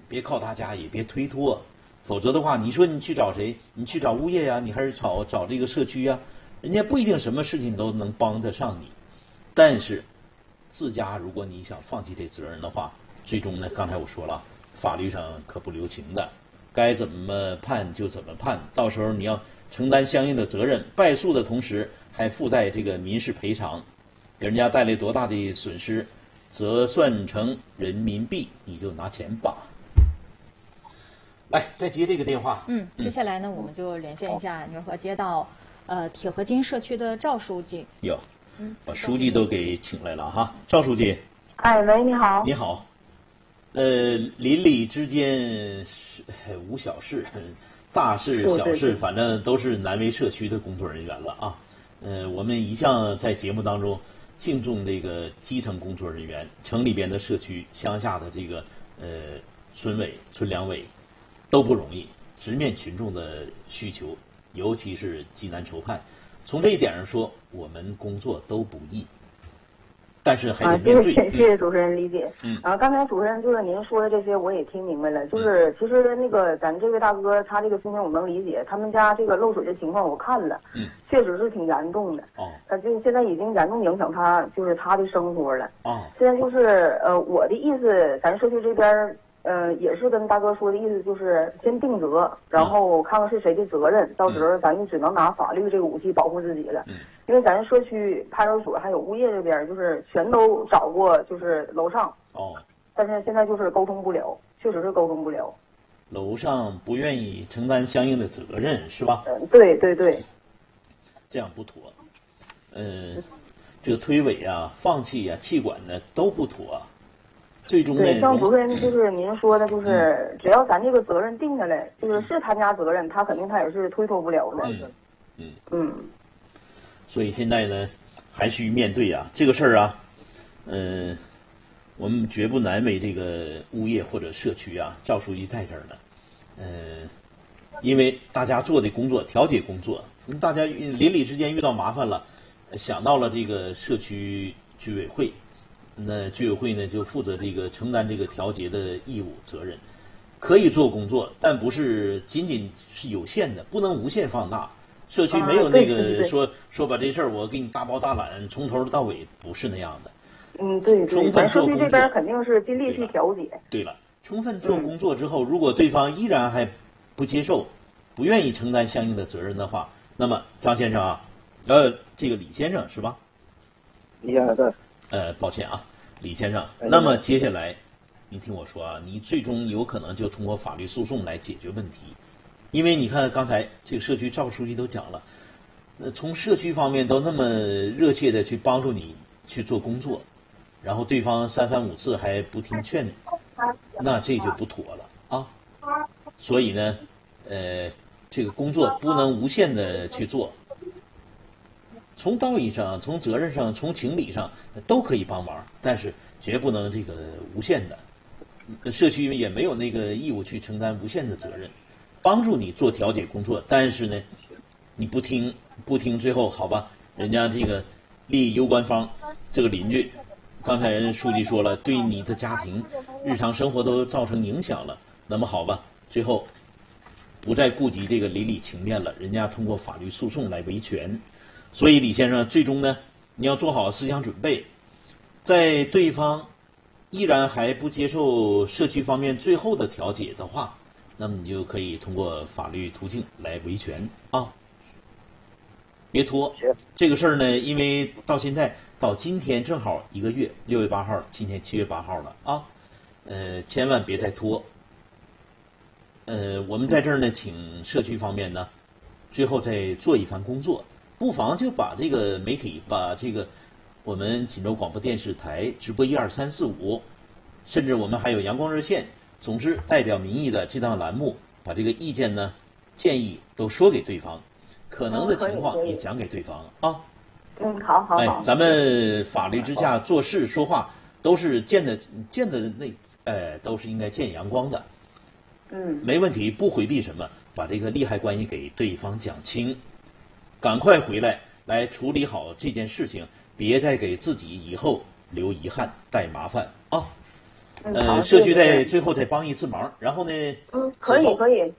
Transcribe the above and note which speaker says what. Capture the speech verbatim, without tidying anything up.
Speaker 1: 别靠大家，也别推脱，否则的话，你说你去找谁？你去找物业呀，你还是找找这个社区呀？人家不一定什么事情都能帮得上你。但是，自家如果你想放弃这责任的话，最终呢，刚才我说了，法律上可不留情的，该怎么判就怎么判，到时候你要承担相应的责任，败诉的同时还附带这个民事赔偿，给人家带来多大的损失，折算成人民币，你就拿钱吧。来，再接这个电话。
Speaker 2: 嗯，接下来呢，我们就连线一下牛河街道呃铁河津社区的赵书记。
Speaker 1: 有，嗯，把书记都给请来了哈，赵书记。
Speaker 3: 哎，喂，你好。
Speaker 1: 你好。呃，邻里之间是无小事，大事小事，反正都是难为社区的工作人员了啊。呃，我们一向在节目当中敬重这个基层工作人员，城里边的社区、乡下的这个呃村委、村两委都不容易，直面群众的需求，尤其是济难愁盼。从这一点上说，我们工作都不易。但是还得面对。
Speaker 3: 啊，谢谢主持人理解。嗯，啊，刚才主持人就是您说的这些，我也听明白了。就是其实那个咱这位大哥他这个心情我能理解，他们家这个漏水的情况我看了，嗯，确实是挺严重的。哦，他就现在已经严重影响他就是他的生活了。哦，现在就是呃我的意思，咱社区这边呃也是跟大哥说的意思，就是先定责，然后看看是谁的责任，到时候咱就只能拿法律这个武器保护自己了。嗯。因为咱社区派出所还有物业这边，就是全都找过，就是楼上哦，但是现在就是沟通不了，确实是沟通不了。
Speaker 1: 楼上不愿意承担相应的责任，是吧？
Speaker 3: 嗯，对对对，
Speaker 1: 这样不妥。嗯、呃，这个推诿啊、放弃啊、气管呢都不妥。最终呢，
Speaker 3: 对，像主持人就是您说的，就是、嗯、只要咱这个责任定下来，就是是他家责任，他肯定他也是推脱不了的。嗯嗯嗯。
Speaker 1: 所以现在呢，还需面对啊这个事儿啊，嗯、呃，我们绝不难为这个物业或者社区啊。赵书记在这儿呢，嗯、呃，因为大家做的工作调解工作，大家邻里之间遇到麻烦了，想到了这个社区居委会，那居委会呢就负责这个承担这个调解的义务责任，可以做工作，但不是仅仅是有限的，不能无限放大。社区没有那个说、啊、说把这事儿我给你大包大揽，从头到尾不是那样的。
Speaker 3: 嗯，对对，
Speaker 1: 充分做工作，
Speaker 3: 这边肯定是尽力去调解。
Speaker 1: 对了，充分做工作之后，嗯、如果对方依然还不接受，不愿意承担相应的责任的话，那么张先生啊，呃，这个李先生是吧？
Speaker 4: 李先生对。
Speaker 1: 呃，抱歉啊，李先生。那么接下来，你听我说啊，你最终有可能就通过法律诉讼来解决问题。因为你看刚才这个社区赵书记都讲了，呃，从社区方面都那么热切的去帮助你去做工作，然后对方三番五次还不听劝，那这就不妥了啊。所以呢，呃，这个工作不能无限的去做，从道义上、从责任上、从情理上都可以帮忙，但是绝不能这个无限的。社区也没有那个义务去承担无限的责任。帮助你做调解工作，但是呢，你不听不听，最后好吧，人家这个利益攸关方，这个邻居，刚才人书记说了，对你的家庭、日常生活都造成影响了，那么好吧，最后不再顾及这个邻里情面了，人家通过法律诉讼来维权。所以李先生，最终呢，你要做好思想准备，在对方依然还不接受社区方面最后的调解的话，那么你就可以通过法律途径来维权啊，别拖这个事儿呢，因为到现在到今天正好一个月，六月八号，今天七月八号了啊，呃，千万别再拖。呃，我们在这儿呢，请社区方面呢，最后再做一番工作，不妨就把这个媒体，把这个我们锦州广播电视台直播一二三四五，甚至我们还有阳光热线。总之，代表民意的这档栏目，把这个意见呢、建议都说给对方，可能的情况也讲给对方啊。
Speaker 3: 嗯，好好好。
Speaker 1: 哎，咱们法律之下做事说话都是见的见的那，哎，都是应该见阳光的。
Speaker 3: 嗯，
Speaker 1: 没问题，不回避什么，把这个利害关系给对方讲清，赶快回来来处理好这件事情，别再给自己以后留遗憾、带麻烦啊。
Speaker 3: 嗯，
Speaker 1: 呃，
Speaker 3: 好
Speaker 1: 社区
Speaker 3: 谢谢
Speaker 1: 再最后再帮一次忙，然后呢，
Speaker 3: 嗯，可以
Speaker 1: 之后
Speaker 3: 可以，